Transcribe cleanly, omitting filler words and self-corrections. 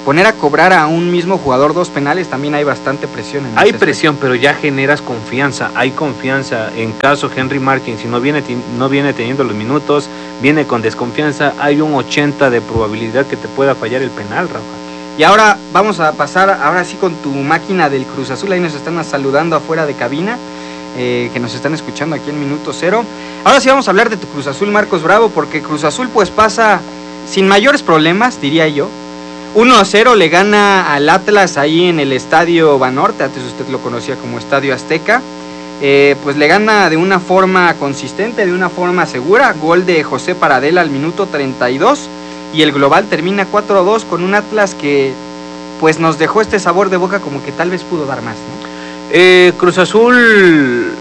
poner a cobrar a un mismo jugador 2 penales, también hay bastante presión. Hay presión, pero ya generas confianza, hay confianza. En caso Henry Martin, si no viene teniendo los minutos, viene con desconfianza, hay un 80 de probabilidad que te pueda fallar el penal, Rafa. Y ahora vamos a pasar, ahora sí con tu máquina del Cruz Azul, ahí nos están saludando afuera de cabina, que nos están escuchando aquí en Minuto Cero. Ahora sí vamos a hablar de tu Cruz Azul, Marcos Bravo, porque Cruz Azul pues pasa sin mayores problemas, diría yo. 1-0 le gana al Atlas ahí en el Estadio Banorte, antes usted lo conocía como Estadio Azteca. Pues le gana de una forma consistente, de una forma segura, gol de José Paradela al minuto 32, y el global termina 4-2 con un Atlas que pues nos dejó este sabor de boca como que tal vez pudo dar más, ¿no? Cruz Azul